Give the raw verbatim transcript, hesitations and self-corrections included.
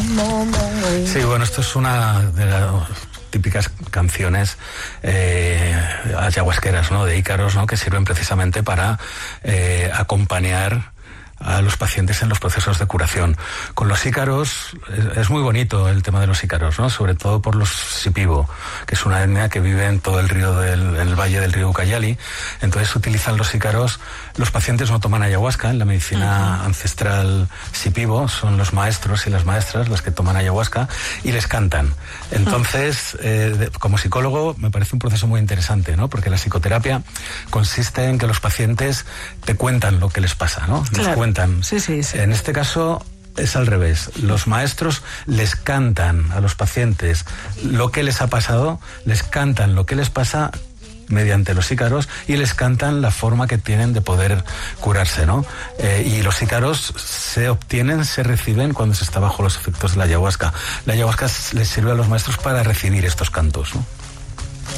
Sí, bueno, esto es una de las típicas canciones eh, ayahuasqueras, ¿no? De Ícaros, ¿no? Que sirven precisamente para eh, acompañar a los pacientes en los procesos de curación. Con los ícaros es, es muy bonito el tema de los ícaros, ¿no? Sobre todo por los Shipibo, que es una etnia que vive en todo el río del en el valle del río Ucayali. Entonces utilizan los ícaros. Los pacientes no toman ayahuasca. En la medicina uh-huh. ancestral Shipibo son los maestros y las maestras los que toman ayahuasca y les cantan. Entonces, uh-huh. eh, de, como psicólogo me parece un proceso muy interesante, ¿no? Porque la psicoterapia consiste en que los pacientes te cuentan lo que les pasa, ¿no? Claro. Les cuentan. Sí, sí, sí. En este caso es al revés. Los maestros les cantan a los pacientes lo que les ha pasado, les cantan lo que les pasa mediante los ícaros y les cantan la forma que tienen de poder curarse, ¿no? Eh, y los ícaros se obtienen, se reciben cuando se está bajo los efectos de la ayahuasca. La ayahuasca les sirve a los maestros para recibir estos cantos, ¿no?